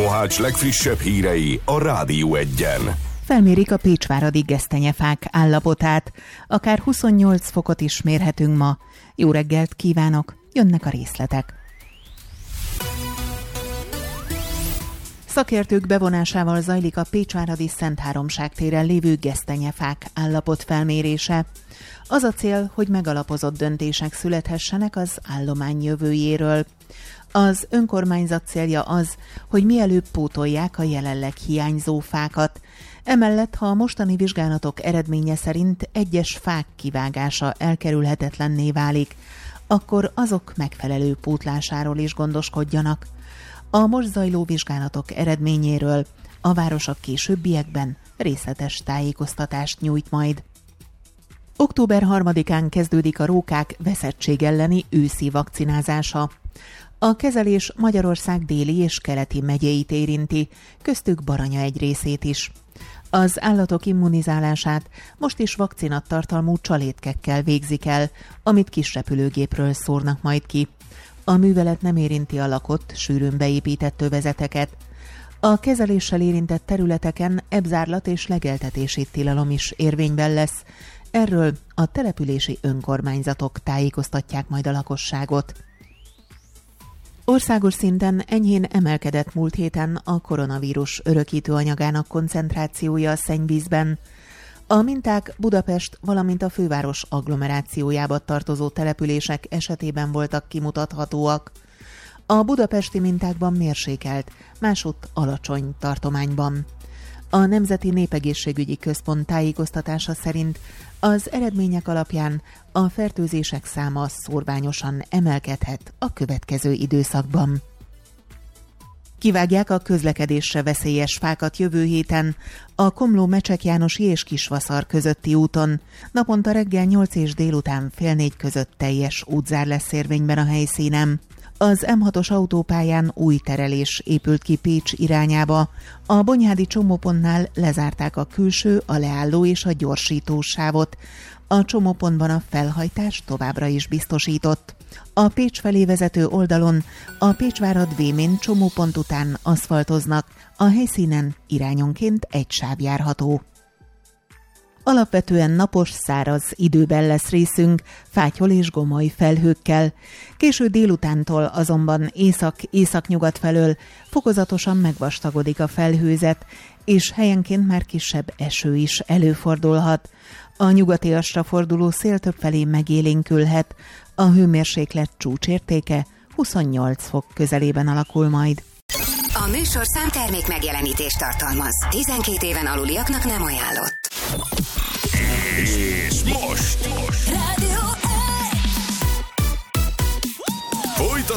Mohács legfrissebb hírei a Rádió Egyen. Felmérik a pécsváradi gesztenyefák állapotát. Akár 28 fokot is mérhetünk ma. Jó reggelt kívánok, jönnek a részletek. Szakértők bevonásával zajlik a pécsváradi Szent Háromság téren lévő gesztenyefák állapotfelmérése. Az a cél, hogy megalapozott döntések születhessenek az állomány jövőjéről. Az önkormányzat célja az, hogy mielőbb pótolják a jelenleg hiányzó fákat. Emellett, ha a mostani vizsgálatok eredménye szerint egyes fák kivágása elkerülhetetlenné válik, akkor azok megfelelő pótlásáról is gondoskodjanak. A most zajló vizsgálatok eredményéről a város a későbbiekben részletes tájékoztatást nyújt majd. Október 3-án kezdődik a rókák veszettség elleni őszi vakcinázása. A kezelés Magyarország déli és keleti megyéit érinti, köztük Baranya egy részét is. Az állatok immunizálását most is vakcinatartalmú csalétkekkel végzik el, amit kis repülőgépről szórnak majd ki. A művelet nem érinti a lakott, sűrűn beépített övezeteket. A kezeléssel érintett területeken ebzárlat és legeltetési tilalom is érvényben lesz. Erről a települési önkormányzatok tájékoztatják majd a lakosságot. Országos szinten enyhén emelkedett múlt héten a koronavírus örökítő anyagának koncentrációja a szennyvízben. A minták Budapest, valamint a főváros agglomerációjába tartozó települések esetében voltak kimutathatóak. A budapesti mintákban mérsékelt, másutt alacsony tartományban. A Nemzeti Népegészségügyi Központ tájékoztatása szerint az eredmények alapján a fertőzések száma szórványosan emelkedhet a következő időszakban. Kivágják a közlekedésre veszélyes fákat jövő héten a Komló-Mecsek Jánosi és Kisvaszar közötti úton. Naponta reggel 8 és délután fél 4 között teljes útzár lesz érvényben a helyszínen. Az M6-os autópályán új terelés épült ki Pécs irányába. A Bonyhádi csomópontnál lezárták a külső, a leálló és a gyorsító sávot. A csomópontban a felhajtás továbbra is biztosított. A Pécs felé vezető oldalon a Pécsvárad-Vémén csomópont után aszfaltoznak, a helyszínen irányonként egy sáv járható. Alapvetően napos, száraz időben lesz részünk, fátyol és gomoly felhőkkel. Késő délutántól azonban észak-északnyugat felől fokozatosan megvastagodik a felhőzet, és helyenként már kisebb eső is előfordulhat. A nyugatiasra forduló szél többfelé megélénkülhet, a hőmérséklet csúcsértéke 28 fok közelében alakul majd. A műsorszám termék megjelenítést tartalmaz. 12 éven aluliaknak nem ajánlott.